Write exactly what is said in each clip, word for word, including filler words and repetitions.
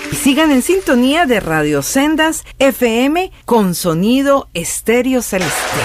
Y sigan en sintonía de Radio Sendas F M con sonido estéreo celestial.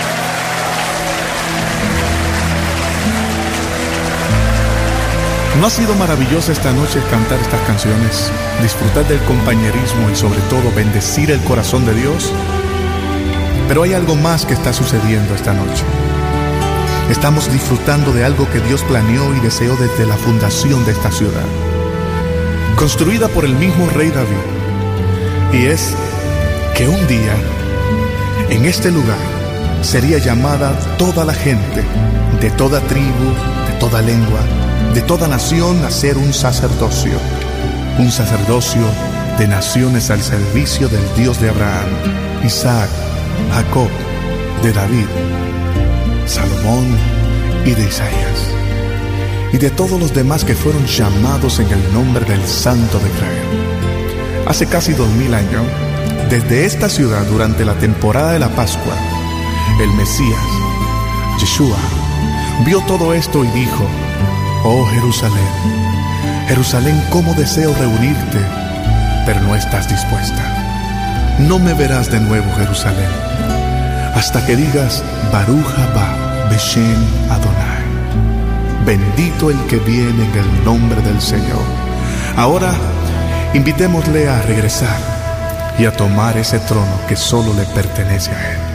¿No ha sido maravillosa esta noche cantar estas canciones, disfrutar del compañerismo y sobre todo bendecir el corazón de Dios? Pero hay algo más que está sucediendo esta noche. Estamos disfrutando de algo que Dios planeó y deseó desde la fundación de esta ciudad, construida por el mismo rey David. Y es que un día, en este lugar, sería llamada toda la gente, de toda tribu, de toda lengua, de toda nación, a ser un sacerdocio, un sacerdocio de naciones al servicio del Dios de Abraham, Isaac, Jacob, de David, Salomón y de Isaías, y de todos los demás que fueron llamados en el nombre del Santo de Israel. Hace casi dos mil años, desde esta ciudad, durante la temporada de la Pascua, el Mesías, Yeshua, vio todo esto y dijo: oh Jerusalén, Jerusalén, cómo deseo reunirte, pero no estás dispuesta. No me verás de nuevo, Jerusalén, hasta que digas: Baruch haba Beshem Adonai, bendito el que viene en el nombre del Señor. Ahora invitémosle a regresar y a tomar ese trono que solo le pertenece a Él.